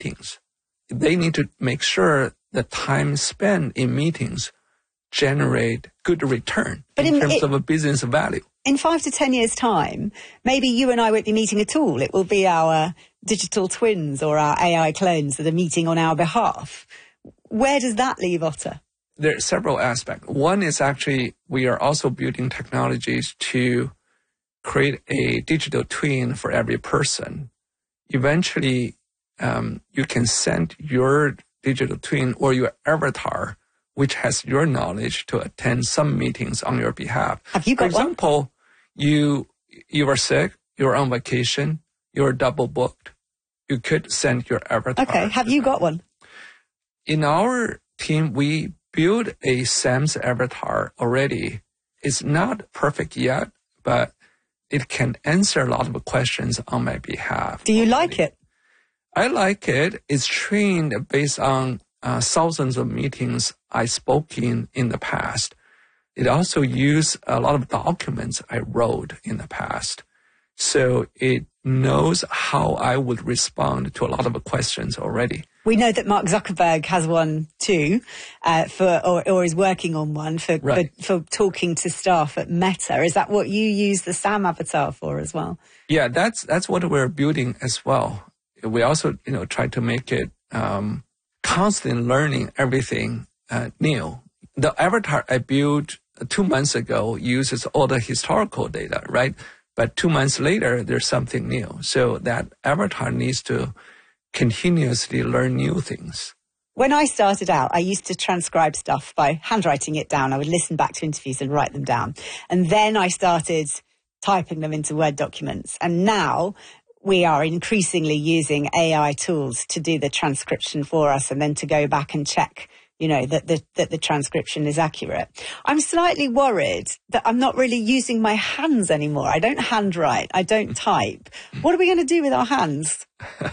meetings. They need to make sure the time spent in meetings generate good return in terms of a business value. In 5 to 10 years' time, maybe you and I won't be meeting at all. It will be our digital twins or our AI clones that are meeting on our behalf. Where does that leave Otter? There are several aspects. One is actually we are also building technologies to create a digital twin for every person. Eventually, you can send your digital twin or your avatar, which has your knowledge, to attend some meetings on your behalf. Have you got For example, one? you are sick, you're on vacation, you're double booked. You could send your avatar. Okay, have you got one? In our team, we built a SAM's avatar already. It's not perfect yet, but it can answer a lot of questions on my behalf. Do you like it? I like it. It's trained based on thousands of meetings I spoke in the past. It also used a lot of documents I wrote in the past. So it knows how I would respond to a lot of questions already. We know that Mark Zuckerberg has one too, or is working on one for talking to staff at Meta. Is that what you use the SAM avatar for as well? Yeah, that's what we're building as well. We also, try to make it constantly learning everything new. The avatar I built 2 months ago uses all the historical data, right? But 2 months later, there's something new. So that avatar needs to continuously learn new things. When I started out, I used to transcribe stuff by handwriting it down. I would listen back to interviews and write them down. And then I started typing them into Word documents. And now we are increasingly using AI tools to do the transcription for us and then to go back and check, that the transcription is accurate. I'm slightly worried that I'm not really using my hands anymore. I don't handwrite. I don't type. What are we going to do with our hands?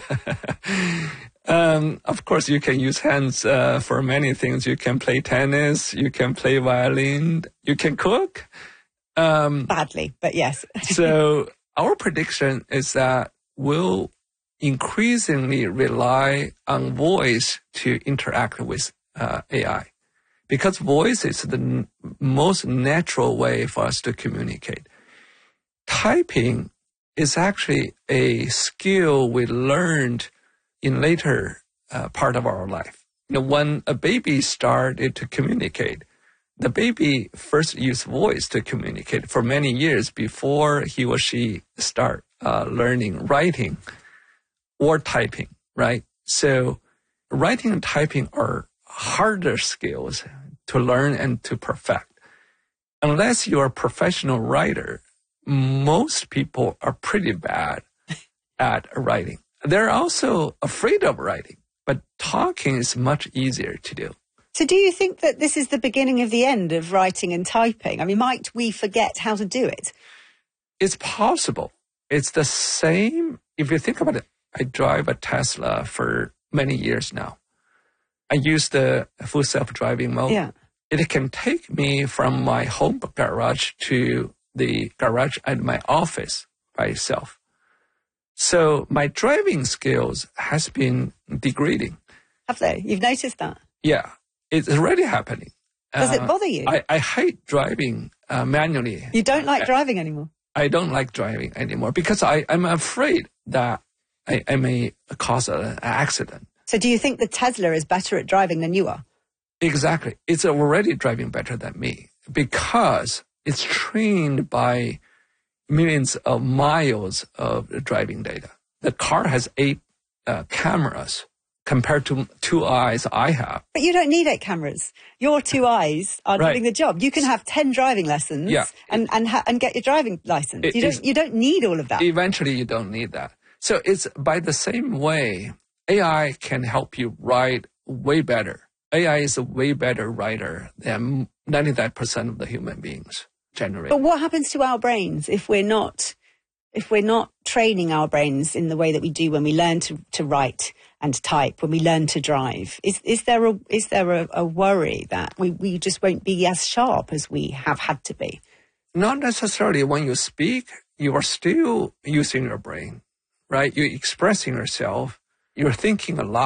Of course, you can use hands for many things. You can play tennis. You can play violin. You can cook. Badly, but yes. So our prediction is that we'll increasingly rely on voice to interact with AI, because voice is the most natural way for us to communicate. Typing is actually a skill we learned in later part of our life. When a baby started to communicate, the baby first used voice to communicate for many years before he or she start learning writing or typing, right? So writing and typing are harder skills to learn and to perfect. Unless you're a professional writer, most people are pretty bad at writing. They're also afraid of writing, but talking is much easier to do. So do you think that this is the beginning of the end of writing and typing? I mean, might we forget how to do it? It's possible. It's the same. If you think about it, I drive a Tesla for many years now. I use the full self-driving mode. Yeah. It can take me from my home garage to the garage at my office by itself. So my driving skills has been degrading. Have they? You've noticed that? Yeah, it's already happening. Does it bother you? I hate driving manually. You don't like driving anymore? I don't like driving anymore because I'm afraid that I may cause an accident. So do you think the Tesla is better at driving than you are? Exactly. It's already driving better than me because it's trained by millions of miles of driving data. The car has 8 cameras compared to 2 eyes I have. But you don't need 8 cameras. Your 2 eyes are doing the job. You can have 10 driving lessons and get your driving license. You don't need all of that. Eventually, you don't need that. So it's by the same way, AI can help you write way better. AI is a way better writer than 99% of the human beings generate. But what happens to our brains if we're not training our brains in the way that we do when we learn to write and type, when we learn to drive? Is there a worry that we just won't be as sharp as we have had to be? Not necessarily. When you speak, you are still using your brain, right? You're expressing yourself. You're thinking a lot.